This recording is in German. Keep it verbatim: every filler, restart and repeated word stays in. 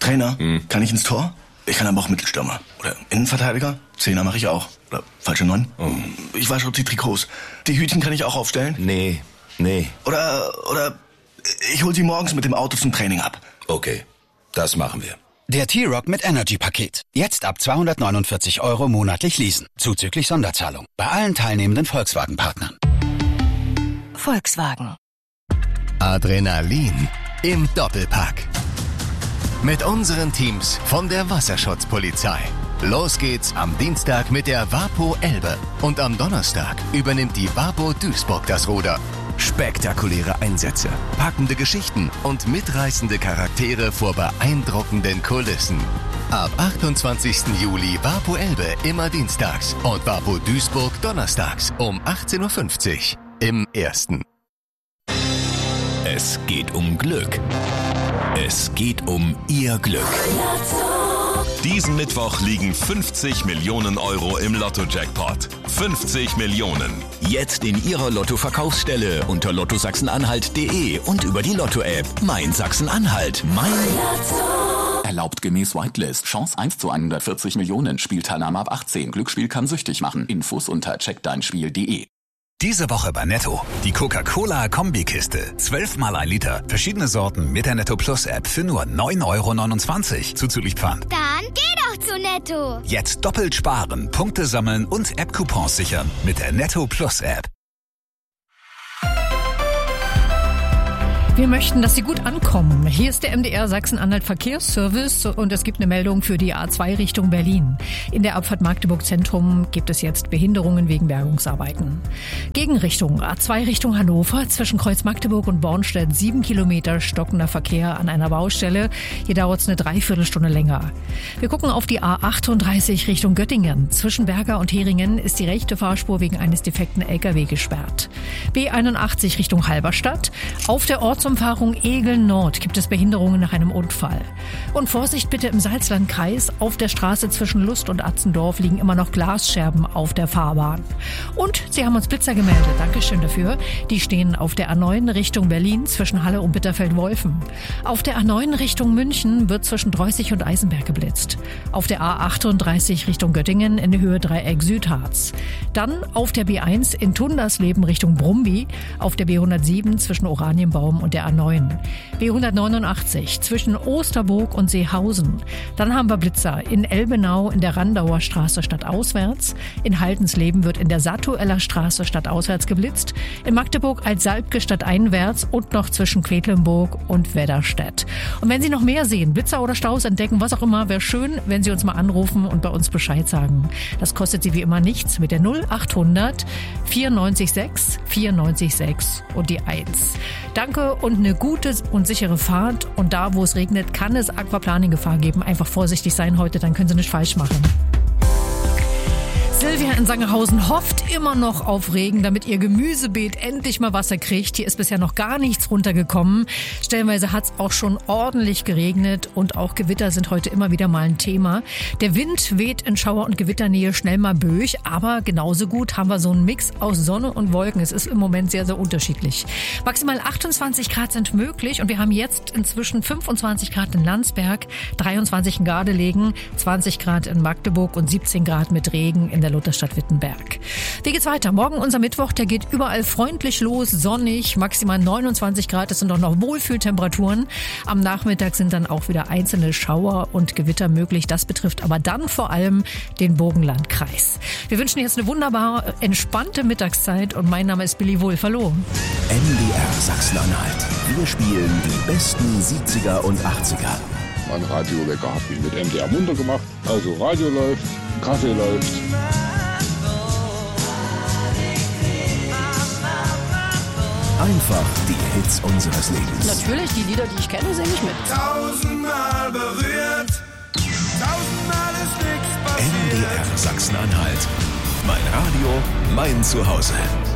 Trainer, hm. kann ich ins Tor? Ich kann aber auch Mittelstürmer. Oder Innenverteidiger? Zehner mache ich auch. Oder falsche Neun? Oh. Ich wasche auch die Trikots. Die Hütchen kann ich auch aufstellen? Nee, nee. Oder, oder ich hol sie morgens mit dem Auto zum Training ab. Okay, das machen wir. Der T-Rock mit Energy-Paket. Jetzt ab zweihundertneunundvierzig Euro monatlich leasen. Zuzüglich Sonderzahlung. Bei allen teilnehmenden Volkswagen-Partnern. Volkswagen. Adrenalin im Doppelpack. Mit unseren Teams von der Wasserschutzpolizei. Los geht's am Dienstag mit der Wapo Elbe. Und am Donnerstag übernimmt die Wapo Duisburg das Ruder. Spektakuläre Einsätze, packende Geschichten und mitreißende Charaktere vor beeindruckenden Kulissen. Ab achtundzwanzigsten Juli Wapo Elbe immer dienstags und Wapo Duisburg donnerstags um achtzehn Uhr fünfzig im Ersten. Es geht um Glück. Es geht um Ihr Glück. Diesen Mittwoch liegen fünfzig Millionen Euro im Lotto-Jackpot. fünfzig Millionen. Jetzt in Ihrer Lotto-Verkaufsstelle unter lotto sachsen-anhalt punkt de und über die Lotto-App. Mein Sachsen-Anhalt. Mein Lotto. Erlaubt gemäß Whitelist. Chance eins zu hundertvierzig Millionen. Spielteilnahme ab achtzehn. Glücksspiel kann süchtig machen. Infos unter check dein spiel punkt de. Diese Woche bei Netto. Die Coca-Cola-Kombikiste. zwölf mal ein Liter. Verschiedene Sorten mit der Netto Plus App für nur neun Euro neunundzwanzig. Zuzüglich Pfand. Dann geh doch zu Netto. Jetzt doppelt sparen, Punkte sammeln und App-Coupons sichern mit der Netto Plus App. Wir möchten, dass Sie gut ankommen. Hier ist der M D R Sachsen-Anhalt Verkehrsservice und es gibt eine Meldung für die A zwei Richtung Berlin. In der Abfahrt Magdeburg Zentrum gibt es jetzt Behinderungen wegen Bergungsarbeiten. Gegenrichtung A zwei Richtung Hannover zwischen Kreuz Magdeburg und Bornstedt sieben Kilometer stockender Verkehr an einer Baustelle. Hier dauert es eine Dreiviertelstunde länger. Wir gucken auf die A achtunddreißig Richtung Göttingen. Zwischen Berger und Heringen ist die rechte Fahrspur wegen eines defekten L K W gesperrt. B einundachtzig Richtung Halberstadt. Auf der Ortsumfahrung Egeln Nord gibt es Behinderungen nach einem Unfall. Und Vorsicht bitte im Salzlandkreis. Auf der Straße zwischen Lust und Atzendorf liegen immer noch Glasscherben auf der Fahrbahn. Und Sie haben uns Blitzer gemeldet. Dankeschön dafür. Die stehen auf der A neun Richtung Berlin zwischen Halle und Bitterfeld-Wolfen. Auf der A neun Richtung München wird zwischen Dreußig und Eisenberg geblitzt. Auf der A achtunddreißig Richtung Göttingen in der Höhe Dreieck Südharz. Dann auf der B eins in Tundersleben Richtung Brumby. Auf der B hundertsieben zwischen Oranienbaum und der A neun. B hundertneunundachtzig zwischen Osterburg und Seehausen. Dann haben wir Blitzer in Elbenau in der Randauer Straße stadtauswärts. In Haltensleben wird in der Satueller Straße stadtauswärts geblitzt. In Magdeburg als Salbke stadteinwärts und noch zwischen Quedlinburg und Wedderstedt. Und wenn Sie noch mehr sehen, Blitzer oder Staus entdecken, was auch immer, wäre schön, wenn Sie uns mal anrufen und bei uns Bescheid sagen. Das kostet Sie wie immer nichts mit der null achthundert vierundneunzig sechs vierundneunzig sechs und die eins. Danke und eine gute und sichere Fahrt. Und da, wo es regnet, kann es Aquaplaning-Gefahr geben. Einfach vorsichtig sein heute, dann können Sie nicht falsch machen. Silvia in Sangerhausen hofft immer noch auf Regen, damit ihr Gemüsebeet endlich mal Wasser kriegt. Hier ist bisher noch gar nichts runtergekommen. Stellenweise hat es auch schon ordentlich geregnet und auch Gewitter sind heute immer wieder mal ein Thema. Der Wind weht in Schauer- und Gewitternähe schnell mal böig, aber genauso gut haben wir so einen Mix aus Sonne und Wolken. Es ist im Moment sehr, sehr unterschiedlich. Maximal achtundzwanzig Grad sind möglich und wir haben jetzt inzwischen fünfundzwanzig Grad in Landsberg, dreiundzwanzig in Gardelegen, zwanzig Grad in Magdeburg und siebzehn Grad mit Regen in der Lutherstadt Wittenberg. Wie geht's weiter? Morgen unser Mittwoch, der geht überall freundlich los, sonnig, maximal neunundzwanzig Grad, es sind auch noch Wohlfühltemperaturen. Am Nachmittag sind dann auch wieder einzelne Schauer und Gewitter möglich. Das betrifft aber dann vor allem den Burgenlandkreis. Wir wünschen jetzt eine wunderbar entspannte Mittagszeit und mein Name ist Billy Wulff. Hallo. M D R Sachsen-Anhalt. Wir spielen die besten siebziger und achtziger. Mein Radiowecker hat mich mit M D R munter gemacht. Also Radio läuft, Kaffee läuft. Einfach die Hits unseres Lebens. Natürlich, die Lieder, die ich kenne, singe ich mit. Tausendmal berührt, tausendmal ist nichts passiert. M D R Sachsen-Anhalt. Mein Radio, mein Zuhause.